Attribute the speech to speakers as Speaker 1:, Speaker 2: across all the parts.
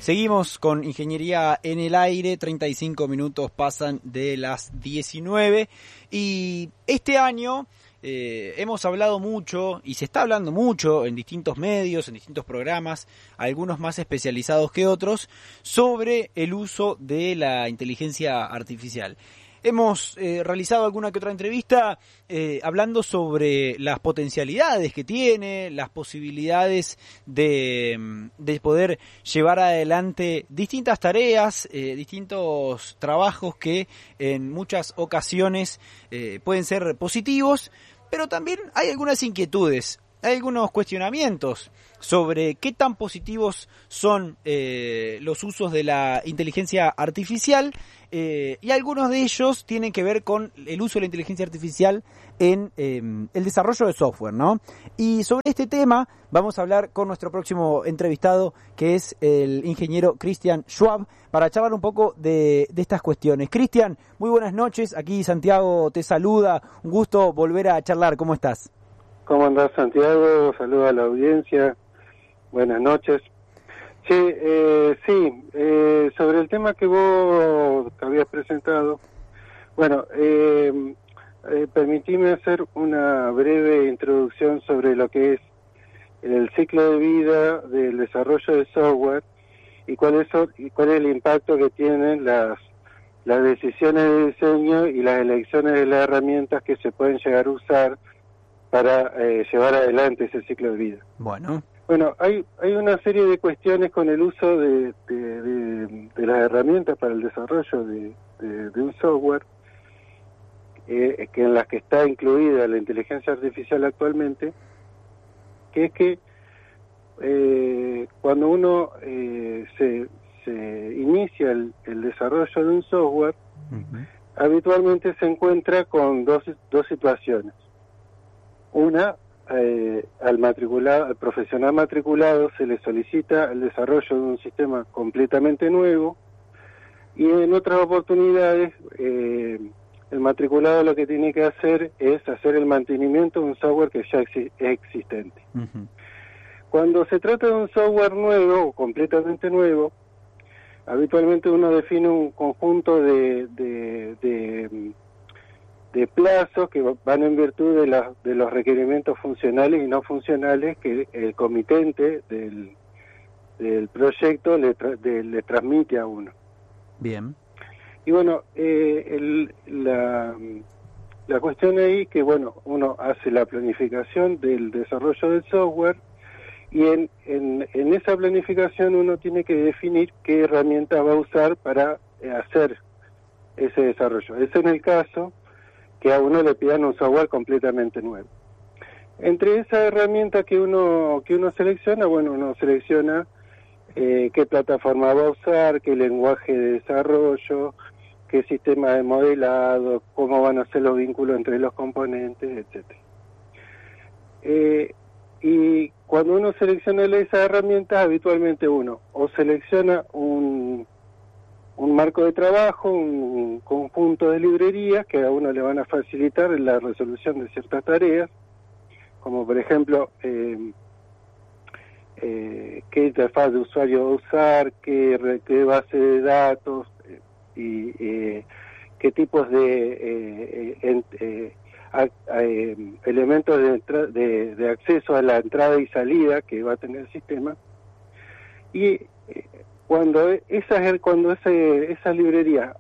Speaker 1: Seguimos con Ingeniería en el Aire, 35 minutos pasan de las 19 y este año hemos hablado mucho y se está hablando mucho en distintos medios, en distintos programas, algunos más especializados que otros, sobre el uso de la inteligencia artificial. Hemos realizado alguna que otra entrevista hablando sobre las potencialidades que tiene, las posibilidades de poder llevar adelante distintas tareas, distintos trabajos que en muchas ocasiones pueden ser positivos, pero también hay algunas inquietudes, hay algunos cuestionamientos sobre qué tan positivos son los usos de la inteligencia artificial y algunos de ellos tienen que ver con el uso de la inteligencia artificial en el desarrollo de software, ¿no? Y sobre este tema vamos a hablar con nuestro próximo entrevistado, que es el ingeniero Christian Schwab, para charlar un poco de estas cuestiones. Christian, muy buenas noches, aquí Santiago te saluda, un gusto volver a charlar, ¿cómo estás?
Speaker 2: ¿Cómo andás, Santiago? Saludos a la audiencia. Buenas noches. Sobre el tema que vos habías presentado, bueno, permitime hacer una breve introducción sobre lo que es el ciclo de vida del desarrollo de software y cuál es el impacto que tienen las decisiones de diseño y las elecciones de las herramientas que se pueden llegar a usar para llevar adelante ese ciclo de vida. Bueno, hay una serie de cuestiones con el uso de las herramientas para el desarrollo de un software, que en las que está incluida la inteligencia artificial actualmente, que es que cuando uno se inicia el desarrollo de un software, habitualmente se encuentra con dos situaciones. Una, al profesional matriculado se le solicita el desarrollo de un sistema completamente nuevo, y en otras oportunidades el matriculado lo que tiene que hacer es hacer el mantenimiento de un software que ya es existente. Cuando se trata de un software nuevo o completamente nuevo, habitualmente uno define un conjunto de plazos que van en virtud de los requerimientos funcionales y no funcionales que el comitente del proyecto le transmite a uno.
Speaker 1: Bien.
Speaker 2: Y bueno, la cuestión ahí que, bueno, uno hace la planificación del desarrollo del software y en esa planificación uno tiene que definir qué herramienta va a usar para hacer ese desarrollo. Es en el caso que a uno le pidan un software completamente nuevo. Entre esas herramientas que uno selecciona, bueno, uno selecciona qué plataforma va a usar, qué lenguaje de desarrollo, qué sistema de modelado, cómo van a ser los vínculos entre los componentes, etcétera. Y cuando uno selecciona esas herramientas, habitualmente uno o selecciona un marco de trabajo, un conjunto de librerías que a uno le van a facilitar la resolución de ciertas tareas, como por ejemplo qué interfaz de usuario va a usar, qué base de datos y qué tipos de elementos de acceso a la entrada y salida que va a tener el sistema. Y cuando esas librerías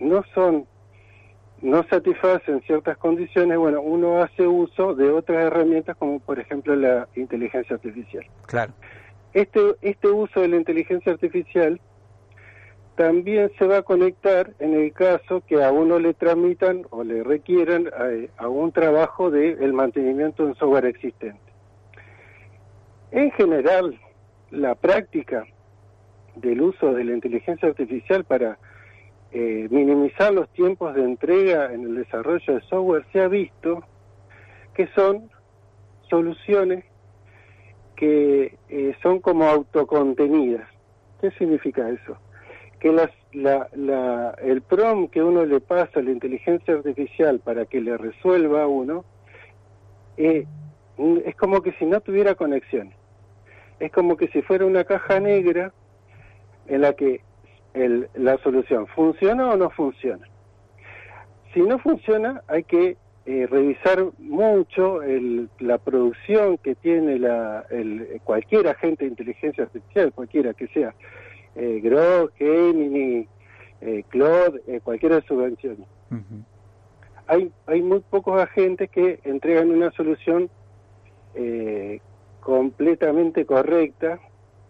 Speaker 2: no satisfacen ciertas condiciones, bueno, uno hace uso de otras herramientas como por ejemplo la inteligencia artificial.
Speaker 1: Claro.
Speaker 2: Este uso de la inteligencia artificial también se va a conectar en el caso que a uno le tramitan o le requieran a un trabajo del mantenimiento de un software existente. En general, la práctica del uso de la inteligencia artificial para minimizar los tiempos de entrega en el desarrollo de software se ha visto que son soluciones que son como autocontenidas. ¿Qué significa eso? Que el prompt que uno le pasa a la inteligencia artificial para que le resuelva a uno es como que si no tuviera conexiones. Es como que si fuera una caja negra en la que la solución funciona o no funciona. Si no funciona, hay que revisar mucho la producción que tiene cualquier agente de inteligencia artificial, cualquiera que sea, Grok, Gemini, Claude, cualquiera de sus versiones.
Speaker 1: Uh-huh.
Speaker 2: Hay muy pocos agentes que entregan una solución completamente correcta,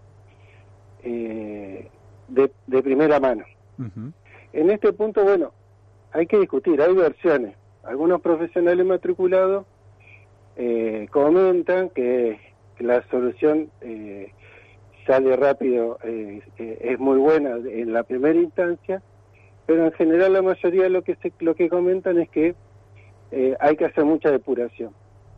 Speaker 2: de primera mano.
Speaker 1: Uh-huh.
Speaker 2: En este punto, bueno, hay que discutir, hay versiones. Algunos profesionales matriculados comentan que la solución sale rápido, es muy buena en la primera instancia, pero en general la mayoría lo que comentan es que hay que hacer mucha depuración.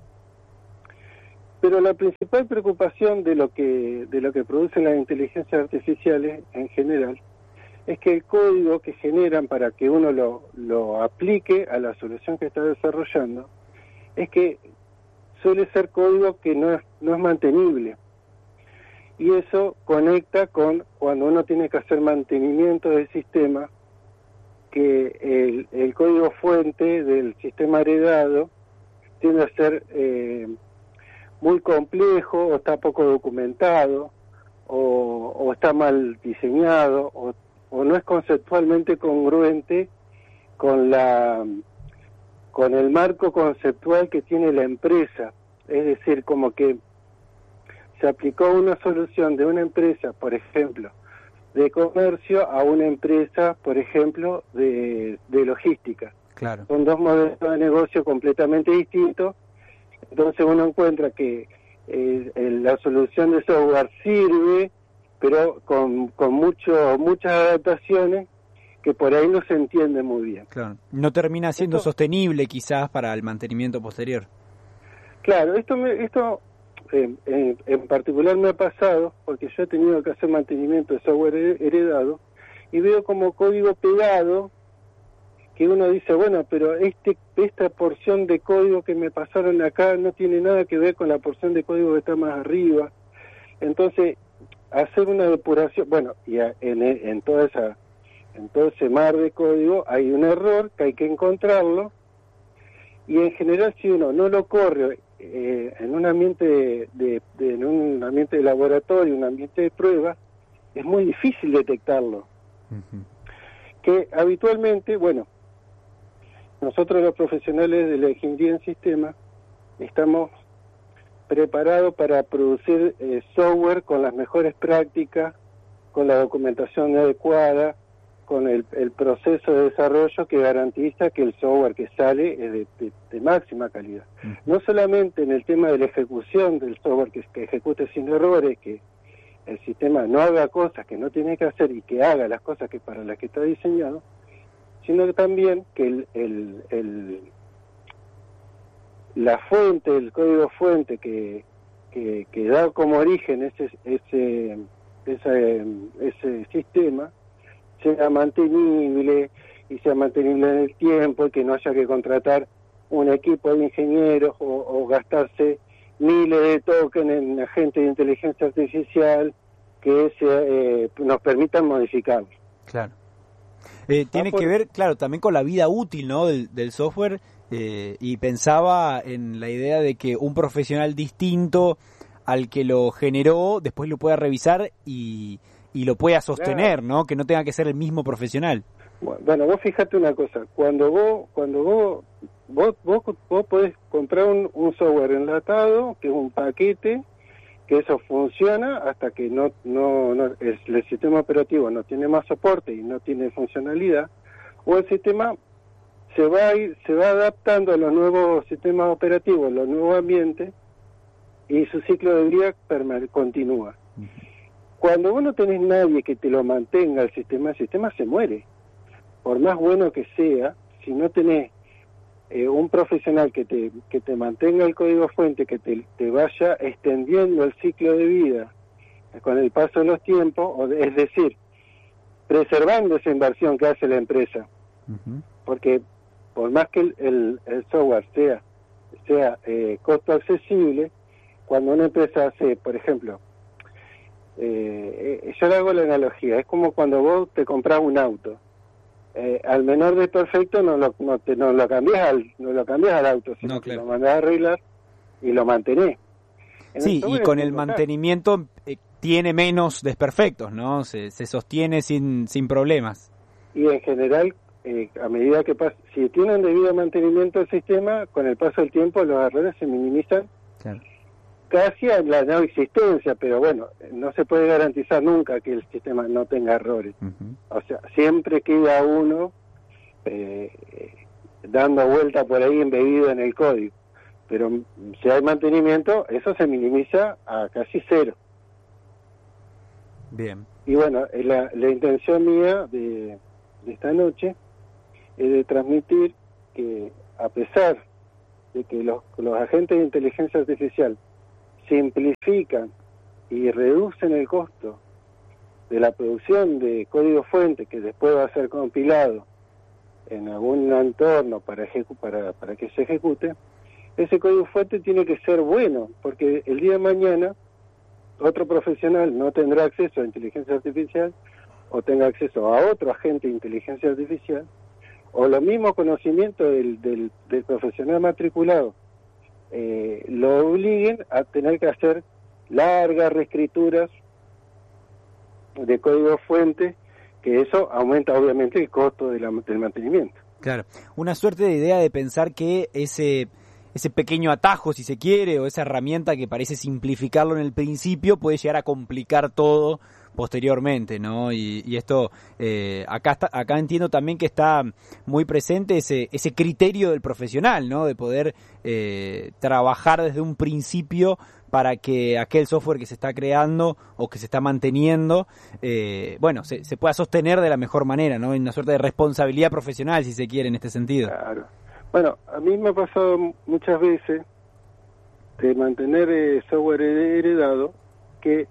Speaker 2: Pero la principal preocupación de lo que producen las inteligencias artificiales en general es que el código que generan para que uno lo aplique a la solución que está desarrollando es que suele ser código que no es mantenible. Y eso conecta con cuando uno tiene que hacer mantenimiento del sistema, que el código fuente del sistema heredado tiende a ser muy complejo, o está poco documentado, o está mal diseñado, o no es conceptualmente congruente con el marco conceptual que tiene la empresa. Es decir, como que se aplicó una solución de una empresa, por ejemplo, de comercio a una empresa, por ejemplo, de logística.
Speaker 1: Claro.
Speaker 2: Son dos modelos de negocio completamente distintos. Entonces uno encuentra que la solución de software sirve, pero con muchas adaptaciones que por ahí no se entiende muy bien.
Speaker 1: Claro. No termina siendo sostenible quizás para el mantenimiento posterior.
Speaker 2: Claro, esto en particular me ha pasado porque yo he tenido que hacer mantenimiento de software heredado y veo como código pegado que uno dice, bueno, pero esta porción de código que me pasaron acá no tiene nada que ver con la porción de código que está más arriba. Entonces, hacer una depuración, bueno, y en todo ese mar de código hay un error que hay que encontrarlo, y en general si uno no lo corre en un ambiente en un ambiente de laboratorio, un ambiente de prueba, es muy difícil detectarlo.
Speaker 1: Uh-huh.
Speaker 2: Que habitualmente, bueno, nosotros los profesionales de la ingeniería en sistemas estamos preparados para producir software con las mejores prácticas, con la documentación adecuada, con el proceso de desarrollo que garantiza que el software que sale es de máxima calidad. No solamente en el tema de la ejecución del software, que ejecute sin errores, que el sistema no haga cosas que no tiene que hacer y que haga las cosas para las que está diseñado, sino que también que la fuente, el código fuente que da como origen ese sistema sea mantenible y sea mantenible en el tiempo, y que no haya que contratar un equipo de ingenieros o gastarse miles de tokens en agentes de inteligencia artificial que nos permitan modificarlo.
Speaker 1: Claro. Tiene que ver, claro, también con la vida útil, ¿no?, del software, y pensaba en la idea de que un profesional distinto al que lo generó después lo pueda revisar y lo pueda sostener, claro, ¿no?, que no tenga que ser el mismo profesional.
Speaker 2: Bueno, vos fíjate una cosa, cuando vos podés comprar un software enlatado, que es un paquete, que eso funciona hasta que el sistema operativo no tiene más soporte y no tiene funcionalidad, o el sistema se va adaptando a los nuevos sistemas operativos, a los nuevos ambientes, y su ciclo de vida continúa. Cuando vos no tenés nadie que te lo mantenga el sistema se muere. Por más bueno que sea, si no tenés un profesional que te mantenga el código fuente, que te vaya extendiendo el ciclo de vida con el paso de los tiempos, es decir, preservando esa inversión que hace la empresa. Uh-huh. Porque por más que el software sea costo accesible, cuando una empresa hace, por ejemplo, yo le hago la analogía, es como cuando vos te compras un auto. Al menor desperfecto no lo cambias al auto, sino que lo mandás a arreglar y lo mantenés.
Speaker 1: Sí, y con el mantenimiento tiene menos desperfectos, ¿no? Se sostiene sin problemas.
Speaker 2: Y en general, a medida que pasa, si tiene un debido mantenimiento del sistema, con el paso del tiempo los errores se minimizan. Claro. Casi a la no existencia, pero bueno, no se puede garantizar nunca que el sistema no tenga errores. Uh-huh. O sea, siempre queda uno dando vuelta por ahí embebido en el código. Pero si hay mantenimiento, eso se minimiza a casi cero.
Speaker 1: Bien.
Speaker 2: Y bueno, la intención mía de esta noche es de transmitir que a pesar de que los agentes de inteligencia artificial simplifican y reducen el costo de la producción de código fuente que después va a ser compilado en algún entorno para que se ejecute, ese código fuente tiene que ser bueno, porque el día de mañana otro profesional no tendrá acceso a inteligencia artificial o tenga acceso a otro agente de inteligencia artificial o los mismos conocimientos del profesional matriculado lo obliguen a tener que hacer largas reescrituras de código fuente, que eso aumenta obviamente el costo del mantenimiento.
Speaker 1: Claro, una suerte de idea de pensar que ese pequeño atajo, si se quiere, o esa herramienta que parece simplificarlo en el principio, puede llegar a complicar todo posteriormente, ¿no? Y esto, acá entiendo también que está muy presente ese criterio del profesional, ¿no? De poder trabajar desde un principio para que aquel software que se está creando o que se está manteniendo, se pueda sostener de la mejor manera, ¿no? Una suerte de responsabilidad profesional, si se quiere, en este sentido.
Speaker 2: Claro. Bueno, a mí me ha pasado muchas veces de mantener software heredado que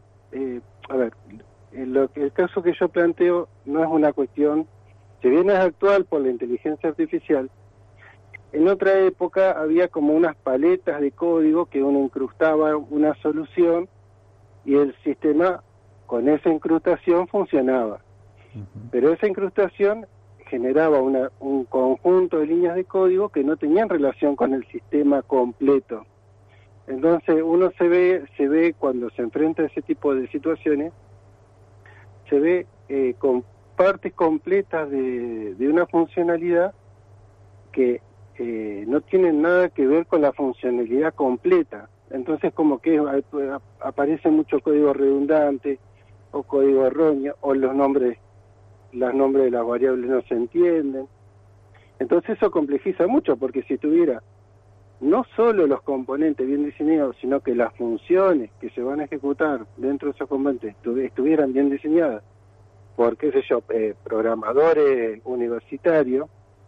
Speaker 2: el caso que yo planteo no es una cuestión, si bien es actual por la inteligencia artificial, en otra época había como unas paletas de código que uno incrustaba una solución y el sistema con esa incrustación funcionaba. Uh-huh. Pero esa incrustación generaba un conjunto de líneas de código que no tenían relación con el sistema completo. Entonces uno se ve cuando se enfrenta a ese tipo de situaciones, se ve con partes completas de una funcionalidad que no tienen nada que ver con la funcionalidad completa. Entonces como que aparece mucho código redundante o código erróneo o los nombres de las variables no se entienden. Entonces eso complejiza mucho, porque si tuviera no solo los componentes bien diseñados, sino que las funciones que se van a ejecutar dentro de esos componentes estuvieran bien diseñadas por, programadores universitarios,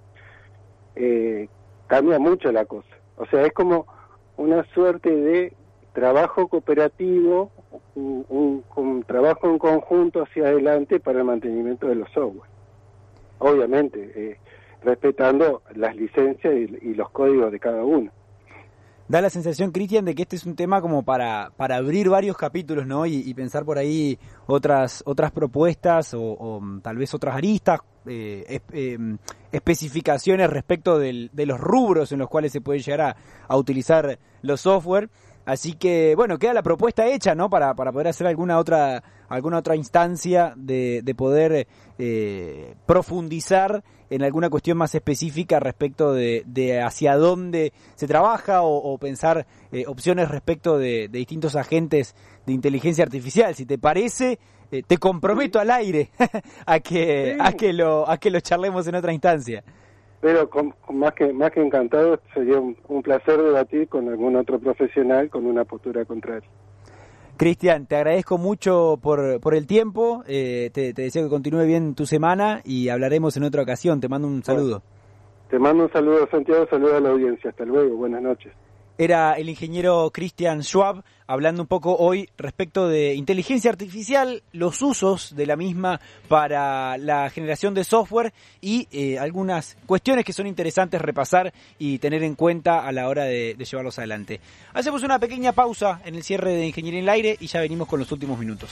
Speaker 2: cambia mucho la cosa. O sea, es como una suerte de trabajo cooperativo, un trabajo en conjunto hacia adelante para el mantenimiento de los software. Obviamente, respetando las licencias y los códigos de cada uno.
Speaker 1: Da la sensación, Cristian, de que este es un tema como para abrir varios capítulos, ¿no? Y pensar por ahí otras propuestas o tal vez otras aristas, especificaciones respecto de los rubros en los cuales se puede llegar a utilizar los software. Así que, bueno, queda la propuesta hecha, ¿no? Para poder hacer alguna otra instancia de poder profundizar en alguna cuestión más específica respecto de hacia dónde se trabaja o pensar opciones respecto de distintos agentes de inteligencia artificial. Si te parece, te comprometo al aire a que lo charlemos en otra instancia.
Speaker 2: Pero más que encantado, sería un placer debatir con algún otro profesional con una postura contraria.
Speaker 1: Cristian, te agradezco mucho por el tiempo, te deseo que continúe bien tu semana y hablaremos en otra ocasión. Te mando un saludo.
Speaker 2: Te mando un saludo, Santiago, saludo a la audiencia. Hasta luego, buenas noches.
Speaker 1: Era el ingeniero Christian Schwab hablando un poco hoy respecto de inteligencia artificial, los usos de la misma para la generación de software y algunas cuestiones que son interesantes repasar y tener en cuenta a la hora de llevarlos adelante. Hacemos una pequeña pausa en el cierre de Ingeniería en el Aire y ya venimos con los últimos minutos.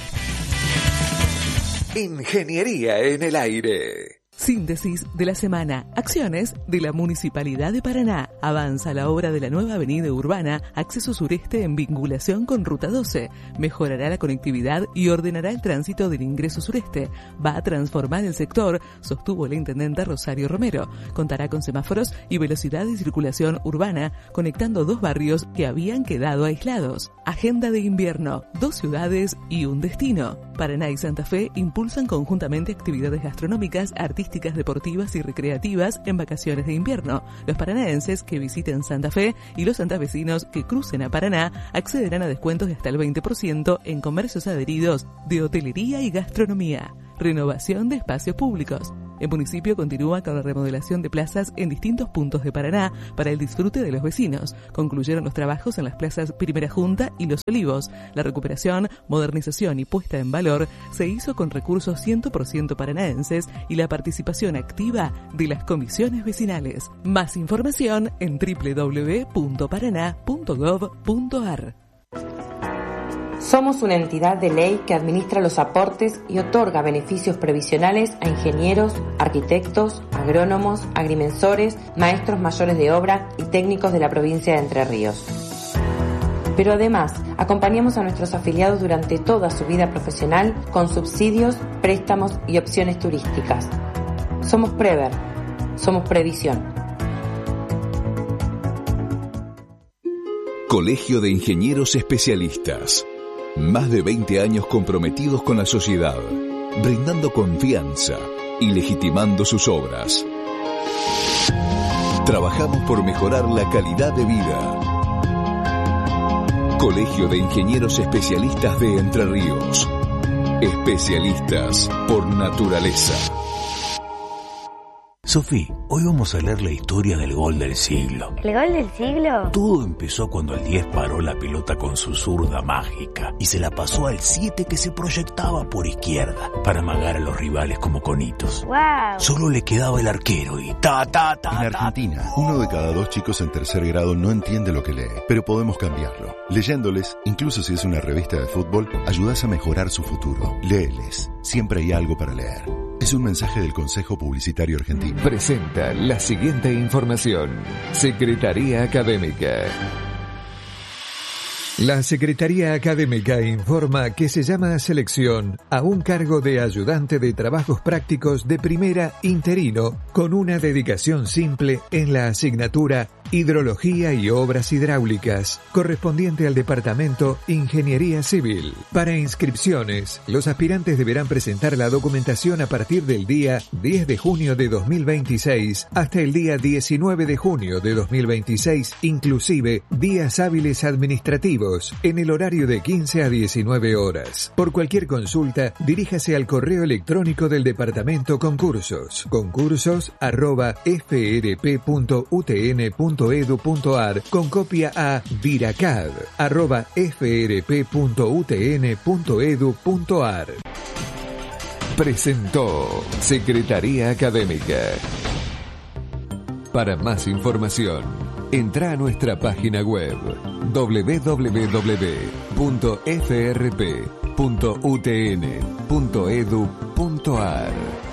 Speaker 3: Ingeniería en el Aire.
Speaker 4: Síntesis de la semana. Acciones de la Municipalidad de Paraná. Avanza la obra de la nueva avenida urbana, acceso sureste en vinculación con Ruta 12. Mejorará la conectividad y ordenará el tránsito del ingreso sureste. Va a transformar el sector, sostuvo la intendenta Rosario Romero. Contará con semáforos y velocidad de circulación urbana, conectando 2 barrios que habían quedado aislados. Agenda de invierno. 2 ciudades y un destino. Paraná y Santa Fe impulsan conjuntamente actividades gastronómicas, artísticas, deportivas y recreativas en vacaciones de invierno. Los paranaenses que visiten Santa Fe y los santafesinos que crucen a Paraná accederán a descuentos de hasta el 20% en comercios adheridos de hotelería y gastronomía. Renovación de espacios públicos. El municipio continúa con la remodelación de plazas en distintos puntos de Paraná para el disfrute de los vecinos. Concluyeron los trabajos en las plazas Primera Junta y Los Olivos. La recuperación, modernización y puesta en valor se hizo con recursos 100% paranaenses y la participación activa de las comisiones vecinales. Más información en www.paraná.gov.ar.
Speaker 5: Somos una entidad de ley que administra los aportes y otorga beneficios previsionales a ingenieros, arquitectos, agrónomos, agrimensores, maestros mayores de obra y técnicos de la provincia de Entre Ríos. Pero además, acompañamos a nuestros afiliados durante toda su vida profesional con subsidios, préstamos y opciones turísticas. Somos Prever, somos Previsión.
Speaker 3: Colegio de Ingenieros Especialistas. Más de 20 años comprometidos con la sociedad, brindando confianza y legitimando sus obras. Trabajamos por mejorar la calidad de vida. Colegio de Ingenieros Especialistas de Entre Ríos. Especialistas por naturaleza.
Speaker 6: Sofi, hoy vamos a leer la historia del gol del siglo.
Speaker 7: ¿El gol del siglo?
Speaker 6: Todo empezó cuando el 10 paró la pelota con su zurda mágica y se la pasó al 7 que se proyectaba por izquierda para amagar a los rivales como conitos.
Speaker 7: ¡Wow!
Speaker 6: Solo le quedaba el arquero y ta.
Speaker 8: En Argentina, 1 de cada 2 chicos en tercer grado no entiende lo que lee, pero podemos cambiarlo. Leyéndoles, incluso si es una revista de fútbol, ayudas a mejorar su futuro. Léeles, siempre hay algo para leer. Es un mensaje del Consejo Publicitario Argentino.
Speaker 3: Presenta la siguiente información. Secretaría Académica. La Secretaría Académica informa que se llama a selección a un cargo de ayudante de trabajos prácticos de primera interino con una dedicación simple en la asignatura Hidrología y Obras Hidráulicas, correspondiente al Departamento Ingeniería Civil. Para inscripciones, los aspirantes deberán presentar la documentación a partir del día 10 de junio de 2026 hasta el día 19 de junio de 2026, inclusive días hábiles administrativos, en el horario de 15 a 19 horas. Por cualquier consulta, diríjase al correo electrónico del Departamento Concursos, concursos@frp.utn.edu.ar con copia a viracad@frp.utn.edu.ar. Presentó Secretaría Académica. Para más información, entra a nuestra página web www.frp.utn.edu.ar.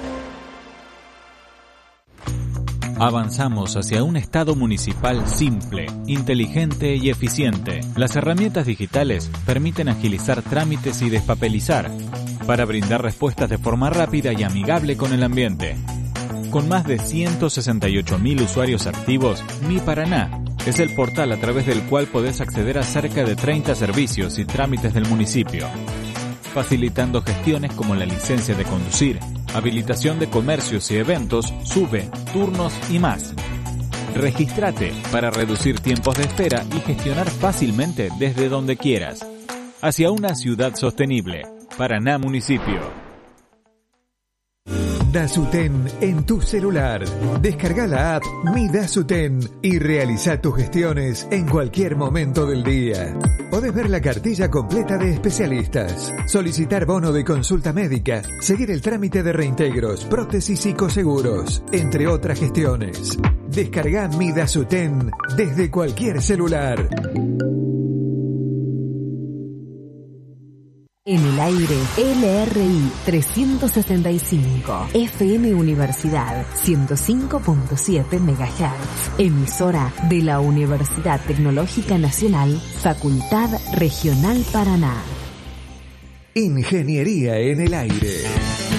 Speaker 9: Avanzamos hacia un Estado municipal simple, inteligente y eficiente. Las herramientas digitales permiten agilizar trámites y despapelizar, para brindar respuestas de forma rápida y amigable con el ambiente. Con más de 168.000 usuarios activos, Mi Paraná es el portal a través del cual podés acceder a cerca de 30 servicios y trámites del municipio, facilitando gestiones como la licencia de conducir, habilitación de comercios y eventos, SUBE, turnos y más. Regístrate para reducir tiempos de espera y gestionar fácilmente desde donde quieras. Hacia una ciudad sostenible. Paraná Municipio.
Speaker 3: Dasuten en tu celular. Descarga la app Mi Dasuten y realiza tus gestiones en cualquier momento del día. Podés ver la cartilla completa de especialistas, solicitar bono de consulta médica, seguir el trámite de reintegros, prótesis y coseguros, entre otras gestiones. Descarga Mi Dasuten desde cualquier celular.
Speaker 7: En el aire, LRI 365, FM Universidad 105.7 MHz, emisora de la Universidad Tecnológica Nacional, Facultad Regional Paraná.
Speaker 3: Ingeniería en el aire.